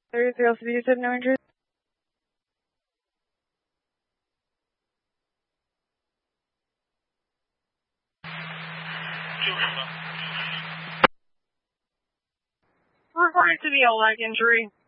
33 LCD, you said no injuries? Reporting to the leg injury.